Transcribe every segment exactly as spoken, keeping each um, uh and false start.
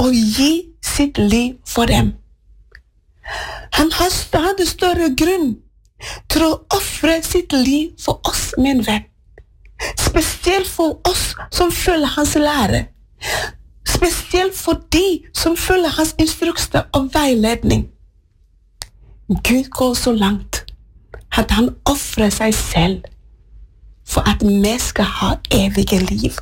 å gi sitt liv for dem. Han hadde større grunn til å offre sitt liv for oss, min venn. Spesielt for oss som følger hans lære. Spesielt for de som følger hans instrukser og veiledning. Gud går så langt at han offrer seg selv for at vi skal ha evige liv.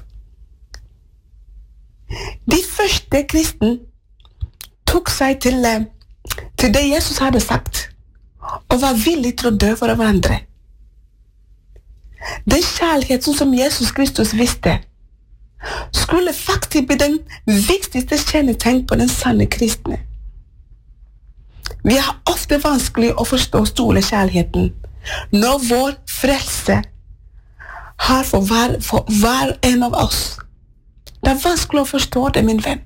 De første kristne tok seg til, til det Jesus hadde sagt, og var villig til å dø for hverandre. Den kjærligheten som Jesus Kristus visste, skulle faktisk bli den viktigste kjennetegn på den sanne kristne. Vi har ofte vanskelig å forstå store kjærligheten når vår frelse har for hver, for hver en av oss. Det er vanskelig å forstå det, min venn.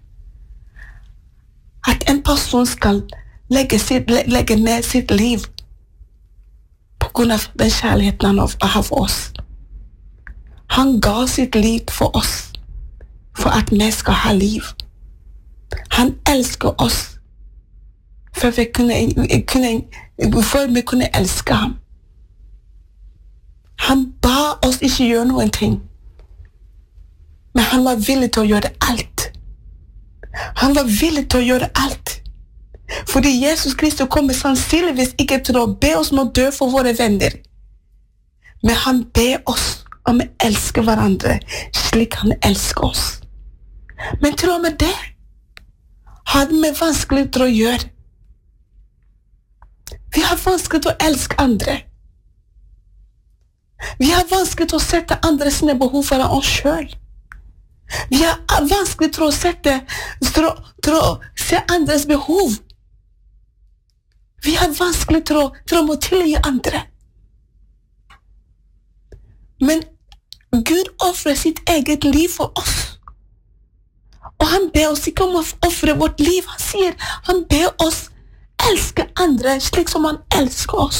At en person skal legge, sitt, legge ned sitt liv på grunn av den kjærligheten han har for oss. Han ga sitt liv for oss, for at vi skal ha liv. Han elsker oss for vi kunne, kunne, for vi kunne elske ham. Han ba oss ikke gjøre noen ting, men han var villig til å gjøre alt. Han var villig til å gjøre alt. Fordi Jesus Kristus kommer sannsynligvis ikke til å be oss om å dø for våre venner. Men han ber oss om å elske hverandre slik han elsker oss. Men til og med det hadde vi vanskelig til å gjøre. Vi har vanskelig til å elske andre. Vi har vanskelig til å sette andre sine behov foran oss selv. Vi har vanskelig til å sette, til å, til å se andres behov. Vi har vanskelig til å, til å må tilgi andre. Men Gud offrer sitt eget liv for oss. Og han ber oss ikke om å offre vårt liv. Han sier, han ber oss elske andre slik som han elsker oss.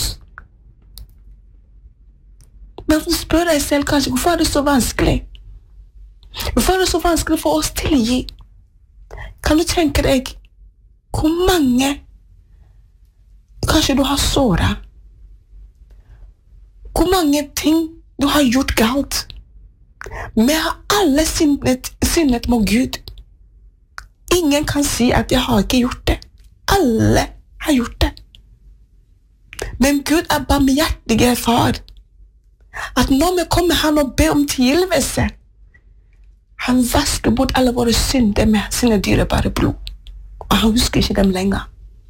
Men du spør deg selv kanskje, hvorfor er det så vanskelig? Hvorfor er det så vanskelig for oss tilgi? Kan du tenke deg hvor mange kanskje du har såret? Hvor mange ting du har gjort galt? Vi har alle syndet, syndet mot Gud. Ingen kan si at jeg har ikke gjort det. Alle har gjort det. Men Gud er barmhjertig far. At når vi kommer han og ber om tilgivelse, han vasker bort alle våre synder med sine dyrebare blod. Og han husker ikke dem lenger.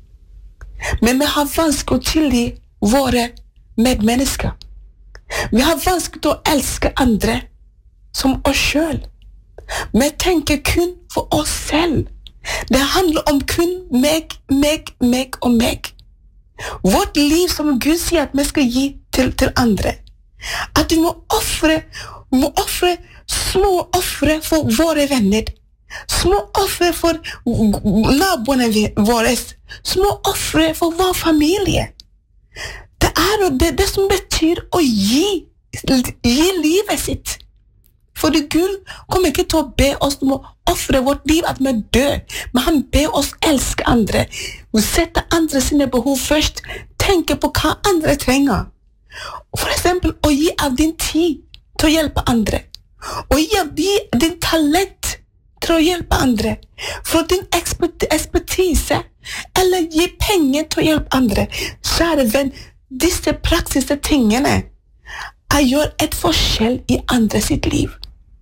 Men vi har vanskelig å tilgi våre medmennesker. Vi har vanskelig til å elske andre som oss selv. Vi tenker kun for oss selv. Det handler om kun meg, meg, meg og meg. Vårt liv som Gud sier at vi skal gi til, til andre. At vi må offre, må offre små offre for våre venner. Små offre for naboene våre. Små offre for vår familie. Det er det, det som betyr å gi, gi livet sitt. Fordi Gud kommer ikke til å be oss om å offre vårt liv at vi dør. Men han ber oss elske andre. Sette andre sine behov først. Tenke på hva andre trenger. For eksempel å gi av din tid til å hjelpe andre. Å gi av din talent til å hjelpe andre. For din ekspertise. Eller gi penger til å hjelpe andre. Kjære venn, disse praktiske tingene er gjør et forskjell i andre sitt liv.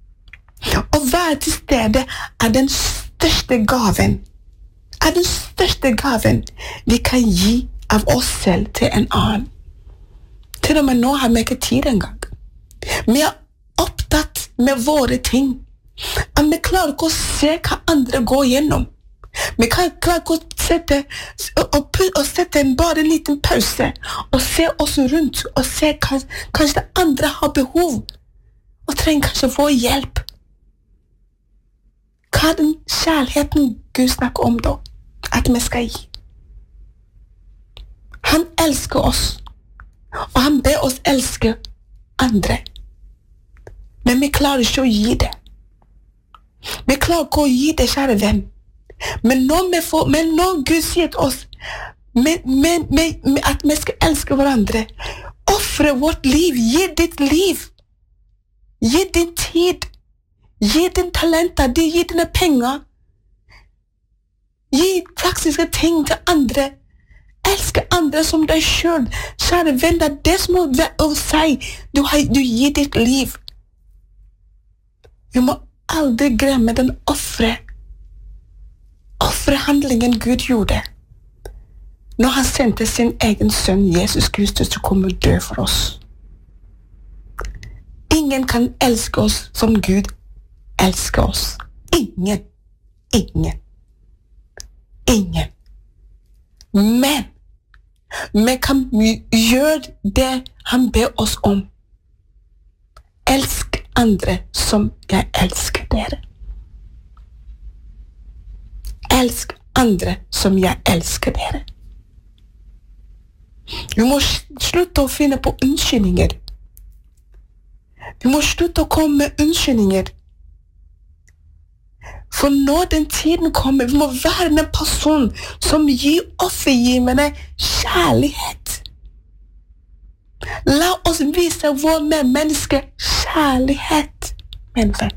Å være til stede er den største gaven. Er den største gaven vi kan gi av oss selv til en annen. Til og med nå har vi ikke tid engang. Vi er opptatt med våre ting. Og vi klarer ikke å se hva andre går gjennom. Vi kan klare ikke å sette, og, og sette en bare en liten pause og se oss rundt og se hva, kanskje andre har behov og trenger kanskje å få hjelp. Hva er den kjærligheten Gud snakker om da? At vi skal gi. Han elsker oss. Og han ber oss elske andre. Men vi klarer ikke å gi det. Vi klarer ikke å gi det, kjære venn. Men når, vi får, men når Gud sier til oss med, med, med, med at vi skal elske hverandre, offre vårt liv, gi ditt liv, gi din tid, gi din talenter, gi dine penger, gi praktiske ting til andre, elske andre som deg selv. Kjære venn, det er det som er å si, du, har, du gir ditt liv. Vi må aldri glemme den offre, offrehandlingen Gud gjorde, når han sendte sin egen sønn, Jesus Kristus, til å komme og dø for oss. Ingen kan elske oss som Gud elsker oss. Ingen. Ingen. Ingen. Men vi kan gjøre det han ber oss om. Elsk andre som jeg elsker dere. Elsk andre som jeg elsker dere. Vi må slutte å finne på unnskyldninger. Vi må slutte å komme med unnskyldninger. For når den tiden kommer, vi må være en person som gir offergivende kjærlighet. La oss vise vår medmenneske kjærlighet, min venn.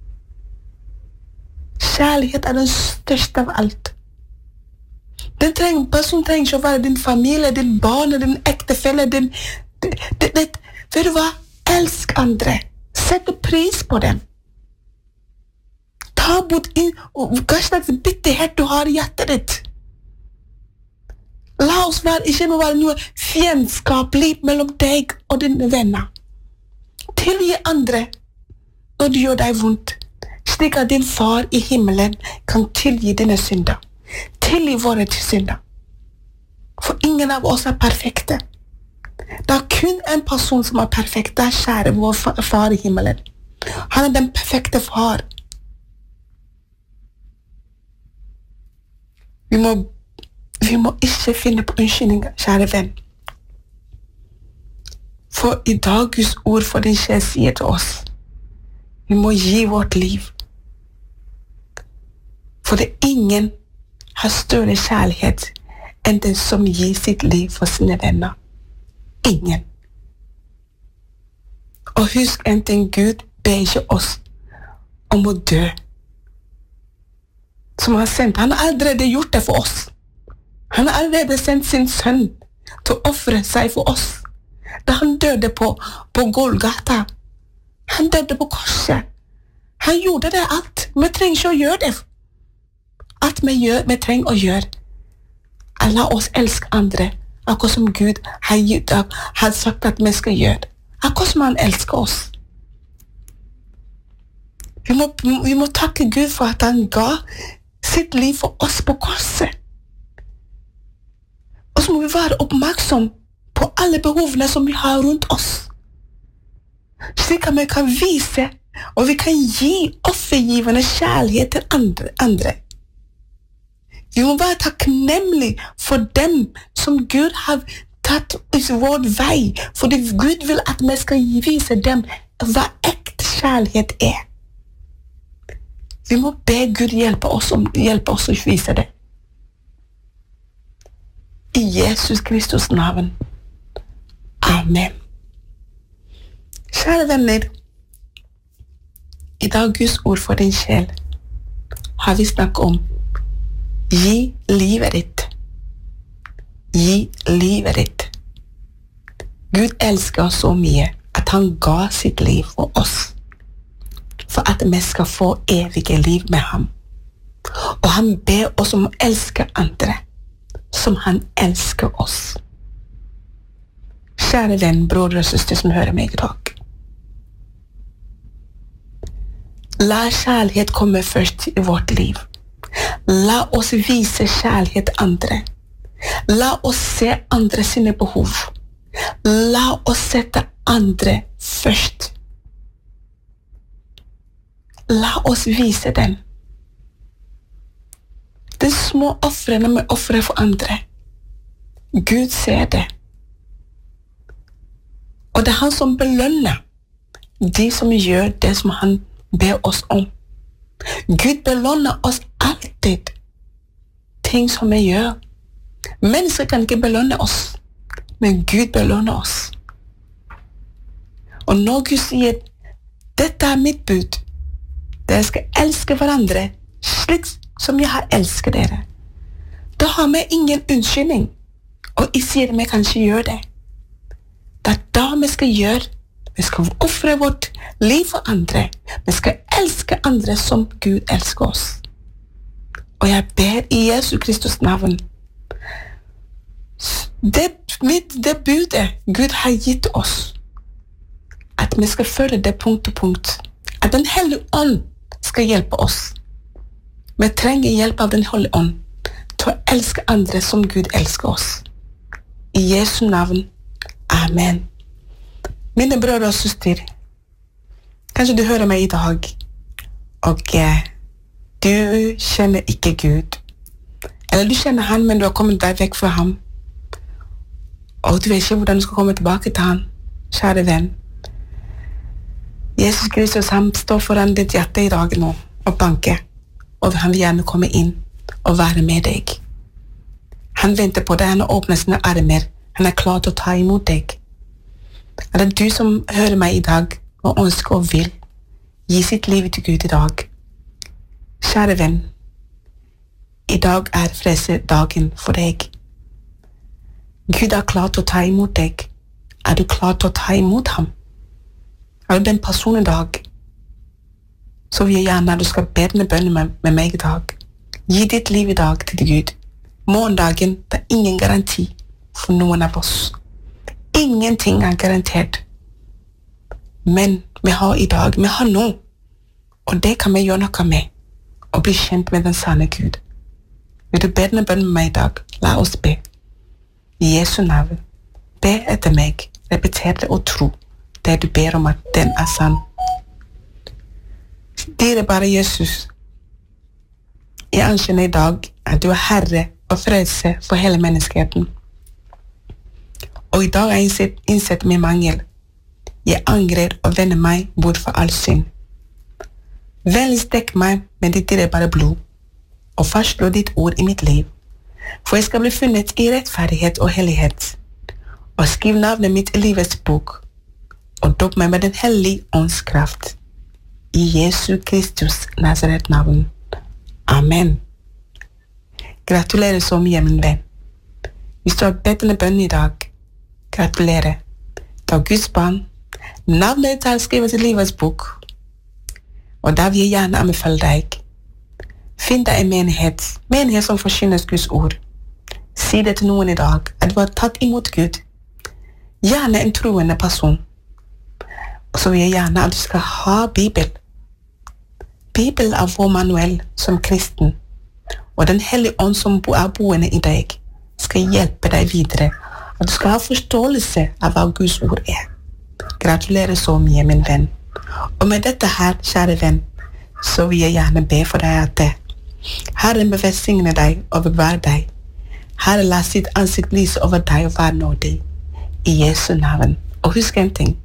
Kjærlighet er den største av alt. Den trenger, personen trenger ikke å være din familie, din barn, din ektefelle, din... Det, det, det, vet du hva? Elsk andre. Sett pris på dem. Ta bort inn, hva slags bitterhet du har i hjertet ditt. La oss være, ikke må være noe fiendskapelig mellom deg og dine venner. Tilgi andre når du gjør deg vondt, slik at din far i himmelen kan tilgi dine synder. Tilgi våre synder. For ingen av oss er perfekte. Det er kun en person som er perfekt. Det er kjære vår far i himmelen. Han er den perfekte far. Vi må, vi må ikke finne på unnskyldninger, kjære venn. For i dag Guds ord for din sjel sier til oss, vi må gi vårt liv. For det er ingen har større kjærlighet enn den som gir sitt liv for sine venner. Ingen. Og husk en ting, Gud ber ikke oss om å dø. Som han sendt, han har allerede gjort det for oss. Han har allerede sendt sin sønn til å offre seg for oss. Da han døde på, på Golgata, han døde på korset. Han gjorde det alt. Vi trenger ikke å gjøre det. Alt vi gjør, vi trenger å gjøre. La oss elske andre, akkurat som Gud har, gitt, har sagt at vi skal gjøre. Akkurat som han elsker oss. Vi må, vi må takke Gud for at han ga sitt liv for oss på korset. Og så må vi være oppmerksom på alle behovene som vi har rundt oss. Slik at vi kan vise, og vi kan gi offergivende kjærlighet til andre. andre. Vi må være takknemlige for dem som Gud har tatt vår vei, fordi Gud vil at vi skal vise dem hva ekte kjærlighet er. Vi må be Gud hjelpe oss, om, hjelpe oss å vise det. I Jesus Kristus navn. Amen. Kjære venner, i dag Guds ord for din sjel har vi snakket om gi livet ditt. Gi livet ditt. Gud elsker oss så mye at han ga sitt liv for oss, for at vi skal få evige liv med ham. Og han ber oss om å elske andre som han elsker oss. Kjære venn, bror og søster som hører meg i dag. La kjærlighet komme først i vårt liv. La oss vise kjærlighet til andre. La oss se andre sine behov. La oss sette andre først. La oss vise dem. De små offrene vi offrer for andre. Gud ser det. Og det er han som belønner de som gjør det som han ber oss om. Gud belønner oss alltid ting som vi gjør. Mennesker kan ikke belønne oss, men Gud belønner oss. Og når Gud sier, dette er mitt bud, dere skal elske hverandre slik som jeg har elsket dere, da har vi ingen unnskyldning, og jeg sier at vi kan ikke gjøre det. Det er da vi skal gjøre. Vi skal offre vårt liv for andre. Vi skal elske andre som Gud elsker oss. Og jeg ber i Jesu Kristus navn, det, det budet Gud har gitt oss, at vi skal følge det punkt og punkt, at den hellige ånd skal hjelpe oss. Vi trenger hjelp av den hellige ånd til å elske andre som Gud elsker oss. I Jesu navn. Amen. Mine brødre og søster, kanskje du hører meg i dag, og eh, du kjenner ikke Gud. Eller du kjenner han, men du har kommet deg vekk fra ham. Og du vet ikke hvordan du skal komme tilbake til han, kjære venn. Jesus Kristus, han står foran ditt hjerte i dag nå, og banker, og han vil gjerne komme inn og være med deg. Han venter på deg, han åpner sine armer, han er klar til å ta imot deg. Er det du som hører meg i dag, og ønsker og vil gi sitt liv til Gud i dag? Kjære venn, i dag er frelsedagen for deg. Gud er klar til å ta imot deg. Er du klar til å ta imot ham? Er du den personen i dag? Så vil jeg gjerne at du skal be denne bønnen med, med meg i dag. Gi ditt liv i dag til Gud. Morgendagen er ingen garanti for noen av oss. Ingenting er garantert. Men vi har i dag, vi har nå. Og det kan vi gjøre noe med. Og bli kjent med den sanne Gud. Vil du be denne bønnen med meg i dag? La oss be. I Jesu navn. Be etter meg. Repeter det og tro. Det du ber om at den er sann. Dyrebare Jesus, jeg anerkjenner i dag at du er Herre og frelse for hele menneskeheten. Og i dag har jeg innsett, innsett min mangel. Jeg angrer og vender meg bort fra all synd. Vennligst dekk meg med ditt dyrebare blod, og fastslå ditt ord i mitt liv, for jeg skal bli funnet i rettferdighet og hellighet, og skriv navnet mitt i livets bok, og dåp meg med den hellige ånds kraft. I Jesu Kristus Nazaret navn. Amen. Gratulerer så mye, min venn. Hvis du har bedt denne bønnen i dag, gratulerer. Da Guds barn, navnet ditt er skrevet i livets bok, og da vil jeg gjerne anbefale deg. Finn deg en menighet, menighet som forkynner Guds ord. Si det til noen i dag, at du har tatt imot Gud. Gjerne en troende person. Og så vil jeg gjerne at du skal ha Bibel. Bibel er vår manuell som kristen, og den hellige ånd som er boende i deg, skal hjelpe deg videre, at du skal ha forståelse av hva Guds ord er. Gratulerer så mye, min venn. Og med dette her, kjære venn, så vil jeg gjerne be for deg at det. Herren bevesigne deg og bevare deg. Herren la sitt ansikt lyse over deg og være nådig. I Jesu navn. Og husk en ting.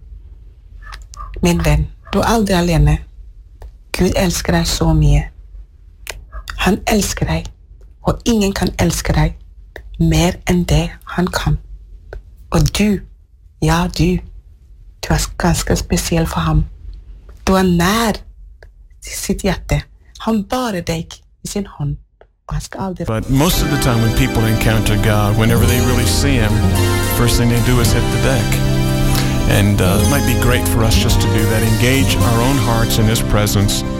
Min venn, du er aldri alene. Gud elsker deg så mye. Han elsker deg, og ingen kan elske deg mer enn det han kan. Og du, ja du, du er ganske spesiell for ham. Du er nær sitt hjerte. Han barer deg i sin hånd. But most of the time when people encounter God, whenever they really see him, first thing they do is hit the deck. And uh, it might be great for us just to do that, engage our own hearts in his presence.